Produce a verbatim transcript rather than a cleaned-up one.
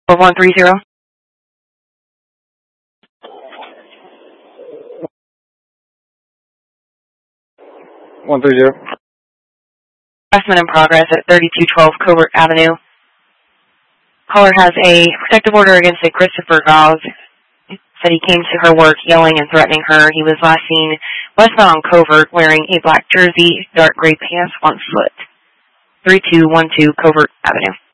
one three zero. one three zero. Assessment in progress at thirty-two twelve Covert Avenue. Caller has a protective order against a Christopher Gauze. Said he came to her work yelling and threatening her. He was last seen westbound on Covert wearing a black jersey, dark gray pants, on foot. three two one two Covert Avenue.